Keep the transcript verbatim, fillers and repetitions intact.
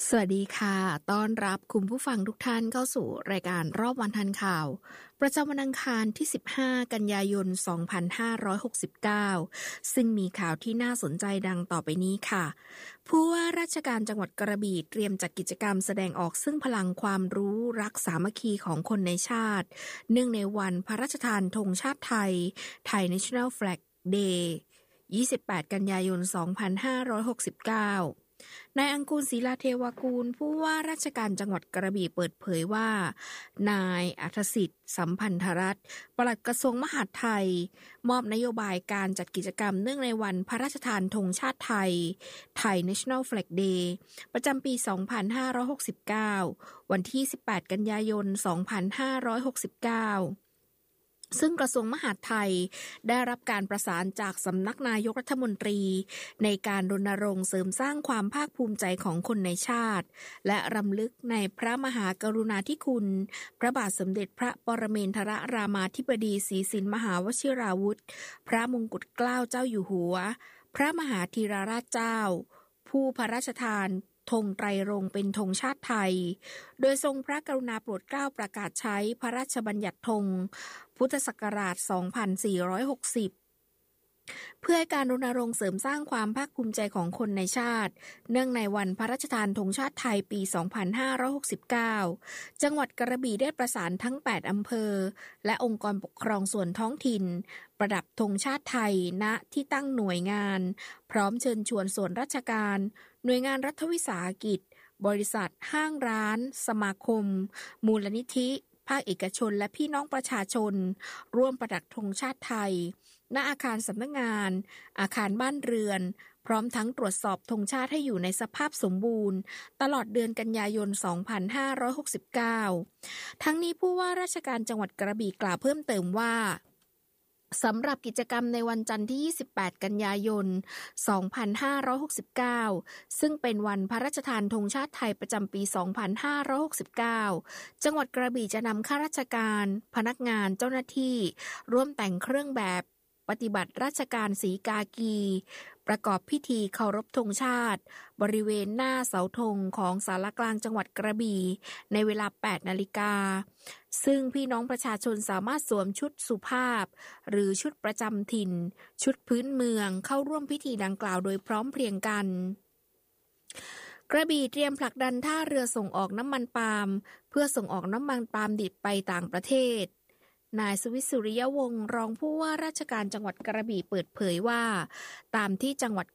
สวัสดีค่ะต้อนรับคุณผู้ฟังทุกท่านเข้าสู่รายการรอบวันทันข่าวประจำวันอังคารที่สิบห้ากันยายนสองพันห้าร้อยหกสิบเก้าซึ่งมีข่าวที่น่าสนใจดังต่อไปนี้ค่ะผู้ว่าราชการจังหวัดกระบี่เตรียมจัดกิจกรรมแสดงออกซึ่งพลังความรู้รักสามัคคีของคนในชาติเนื่องในวันพระราชทานธงชาติไทย Thai National Flag Day ยี่สิบแปดกันยายนสองพันห้าร้อยหกสิบเก้านายอังกูลศรีลาเทวกูลผู้ว่าราชการจังหวัดกระบี่เปิดเผยว่านายอัธสิทธิ์สัมพันธรัตน์ปลัดกระทรวงมหาดไทยมอบนโยบายการจัดกิจกรรมเนื่องในวันพระราชทานธงชาติไทย Thai National Flag Day ประจำปีสองพันห้าร้อยหกสิบเก้าวันที่สิบแปดกันยายนสองพันห้าร้อยหกสิบเก้าซึ่งกระทรวงมหาดไทยได้รับการประสานจากสำนักนายกรัฐมนตรีในการรณรงค์เสริมสร้างความภาคภูมิใจของคนในชาติและรำลึกในพระมหากรุณาธิคุณพระบาทสมเด็จพระปรเมนทรรามาธิบดีศรีสินมหาวชิราวุธพระมงกุฎเกล้าเจ้าอยู่หัวพระมหาธีรราชเจ้าผู้พระราชทานธงไตรรงค์เป็นธงชาติไทยโดยทรงพระกรุณาโปรดเกล้าประกาศใช้พระราชบัญญัติธงพุทธศักราชสองพันสี่ร้อยหกสิบเพื่อให้การรณรงค์เสริมสร้างความภาคภูมิใจของคนในชาติเนื่องในวันพระราชทานธงชาติไทยปีสองพันห้าร้อยหกสิบเก้าจังหวัดกระบี่ได้ประสานทั้งแปดอำเภอและองค์กรปกครองส่วนท้องถิ่นประดับธงชาติไทยณที่ตั้งหน่วยงานพร้อมเชิญชวนส่วนราชการหน่วยงานรัฐวิสาหกิจบริษัทห้างร้านสมาคมมูลนิธิภาคเอกชนและพี่น้องประชาชนร่วมประดับธงชาติไทยณอาคารสำนักงานอาคารบ้านเรือนพร้อมทั้งตรวจสอบธงชาติให้อยู่ในสภาพสมบูรณ์ตลอดเดือนกันยายนสองพันห้าร้อยหกสิบเก้าทั้งนี้ผู้ว่าราชการจังหวัดกระบี่กล่าวเพิ่มเติมว่าสำหรับกิจกรรมในวันจันทร์ที่ยี่สิบแปดกันยายนสองพันห้าร้อยหกสิบเก้าซึ่งเป็นวันพระราชทานธงชาติไทยประจำปีสองพันห้าร้อยหกสิบเก้าจังหวัดกระบี่จะนำข้าราชการพนักงานเจ้าหน้าที่ร่วมแต่งเครื่องแบบปฏิบัติราชการสีกากีประกอบพิธีเคารพธงชาติบริเวณหน้าเสาธงของศาลากลางจังหวัดกระบี่ในเวลา แปดนาฬิกาซึ่งพี่น้องประชาชนสามารถสวมชุดสุภาพหรือชุดประจำถิ่นชุดพื้นเมืองเข้าร่วมพิธีดังกล่าวโดยพร้อมเพรียงกันกระบี่เตรียมผลักดันท่าเรือส่งออกน้ำมันปาล์มเพื่อส่งออกน้ำมันปาล์มดิบไปต่างประเทศนายสวิสุริยวงศ์รองผู้ว่าราชการจังหวัดกระบี่เปิดเผยว่าตามที่จังหวัด